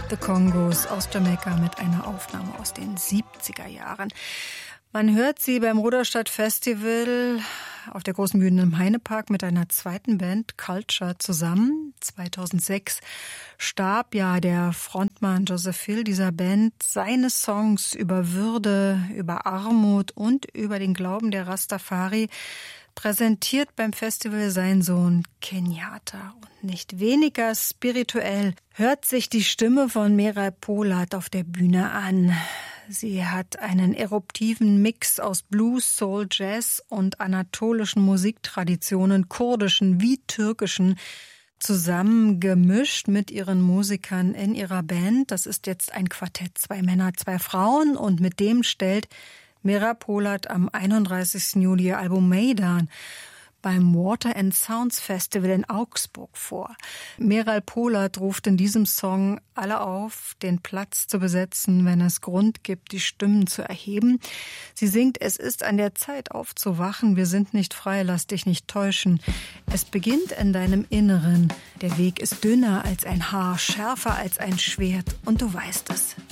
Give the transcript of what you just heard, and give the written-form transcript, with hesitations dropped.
The Congos aus Jamaika mit einer Aufnahme aus den 70er Jahren. Man hört sie beim Ruderstadt Festival auf der großen Bühne im Heinepark mit einer zweiten Band, Culture, zusammen. 2006 starb ja der Frontmann Joseph Hill dieser Band. Seine Songs über Würde, über Armut und über den Glauben der Rastafari präsentiert beim Festival sein Sohn Kenyatta. Und nicht weniger spirituell hört sich die Stimme von Meral Polat auf der Bühne an. Sie hat einen eruptiven Mix aus Blues, Soul, Jazz und anatolischen Musiktraditionen, kurdischen wie türkischen, zusammengemischt mit ihren Musikern in ihrer Band. Das ist jetzt ein Quartett, 2 Männer, 2 Frauen, und mit dem stellt Meral Polat am 31. Juli ihr Album Meydan beim Water and Sounds Festival in Augsburg vor. Meral Polat ruft in diesem Song alle auf, den Platz zu besetzen, wenn es Grund gibt, die Stimmen zu erheben. Sie singt: Es ist an der Zeit aufzuwachen, wir sind nicht frei, lass dich nicht täuschen. Es beginnt in deinem Inneren, der Weg ist dünner als ein Haar, schärfer als ein Schwert und du weißt es.